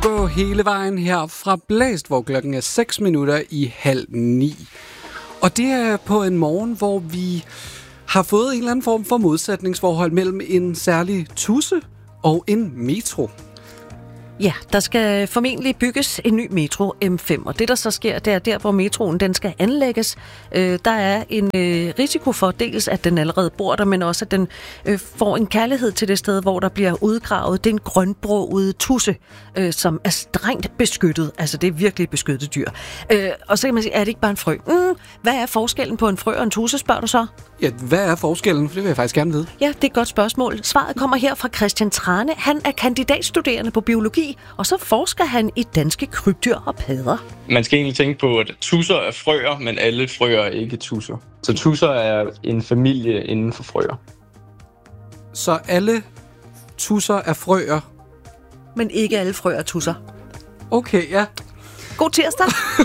gå hele vejen her fra Blæst, hvor klokken er 8:06. Og det er på en morgen, hvor vi har fået en eller anden form for modsætningsforhold mellem en særlig tusse og en metro. Ja, der skal formentlig bygges en ny metro M5, og det der så sker, det er der, hvor metroen den skal anlægges. Der er en risiko for dels, at den allerede bor der, men også at den får en kærlighed til det sted, hvor der bliver udgravet. Det er en grønbroget tusse, som er strengt beskyttet. Altså, det er virkelig et beskyttet dyr. Og så kan man sige, er det ikke bare en frø? Hvad er forskellen på en frø og en tusse, spørger du så? Ja, hvad er forskellen? For det vil jeg faktisk gerne vide. Ja, det er et godt spørgsmål. Svaret kommer her fra Christian Trane. Han er kandidatstuderende på biologi, og så forsker han i danske krybdyr og padder. Man skal egentlig tænke på, at tusser er frøer, men alle frøer er ikke tusser. Så tusser er en familie inden for frøer. Så alle tusser er frøer? Men ikke alle frøer er tusser. Okay, ja. God tirsdag.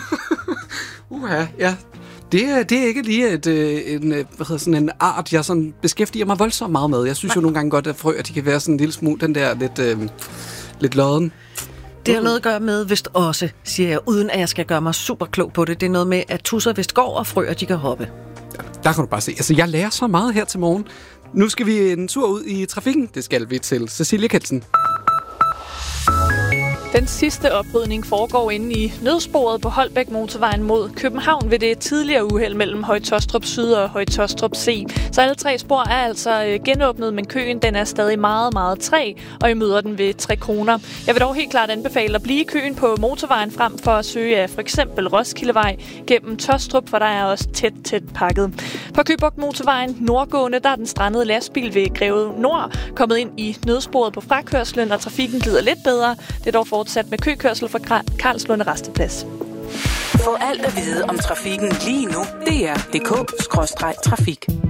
Ja. Det er ikke lige en art, jeg sådan beskæftiger mig voldsomt meget med. Jeg synes jo nogle gange godt, at frøer de kan være sådan en lille smule, den der lidt lodden. Det har noget at gøre med vist også, siger jeg, uden at jeg skal gøre mig super klog på det. Det er noget med, at tusser vist går, og frøer de kan hoppe. Ja, der kan du bare se. Altså, jeg lærer så meget her til morgen. Nu skal vi en tur ud i trafikken. Det skal vi til Cecilie Kelsen. Den sidste oprydning foregår inde i nødsporet på Holbæk Motorvejen mod København ved det tidligere uheld mellem Høje-Taastrup Syd og Høje-Taastrup C. Så alle tre spor er altså genåbnet, men køen den er stadig meget, meget træg, og I møder den ved 3 kroner. Jeg vil dog helt klart anbefale at blive i køen på motorvejen frem for at søge af for eksempel Roskildevej gennem Taastrup, for der er også tæt pakket. På Købugt Motorvejen nordgående, der er den strandede lastbil ved Greve Nord kommet ind i nødsporet på frakørslen, og trafikken glider lidt bedre. Det er dog fortsat med køkørsel fra Karlslunde Rasteplads. Få alt at vide om trafikken lige nu. DR.dk/trafik.